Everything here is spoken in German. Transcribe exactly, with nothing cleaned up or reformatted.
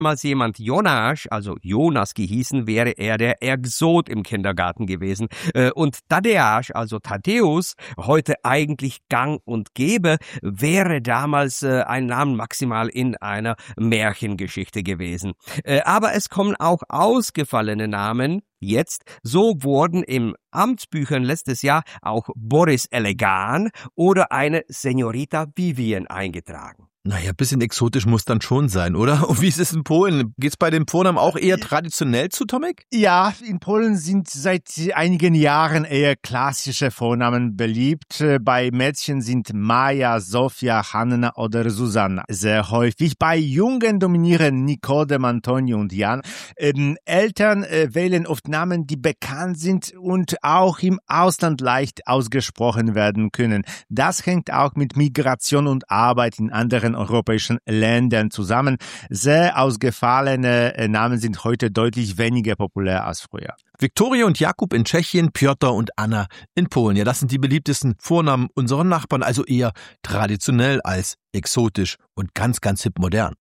damals jemand Jonasz, also Jonas gehießen, wäre er der Exot im Kindergarten gewesen. Und Tadeusz, also Thaddäus, heute eigentlich gang und gäbe, wäre damals ein Name maximal in einer Märchengeschichte gewesen. Aber es kommen auch ausgefallene Namen jetzt. So wurden im Amtsbüchern letztes Jahr auch Boris Elegan oder eine Senorita Vivian eingetragen. Naja, ein bisschen exotisch muss dann schon sein, oder? Und wie ist es in Polen? Geht's bei den Vornamen auch eher traditionell zu, Tomek? Ja, in Polen sind seit einigen Jahren eher klassische Vornamen beliebt. Bei Mädchen sind Maja, Sofia, Hanna oder Susanna sehr häufig. Bei Jungen dominieren Nikodem, Antonio und Jan. Ähm, Eltern äh, wählen oft Namen, die bekannt sind und auch im Ausland leicht ausgesprochen werden können. Das hängt auch mit Migration und Arbeit in anderen europäischen Ländern zusammen. Sehr ausgefallene Namen sind heute deutlich weniger populär als früher. Viktoria und Jakub in Tschechien, Piotr und Anna in Polen. Ja, das sind die beliebtesten Vornamen unserer Nachbarn, also eher traditionell als exotisch und ganz, ganz hip modern.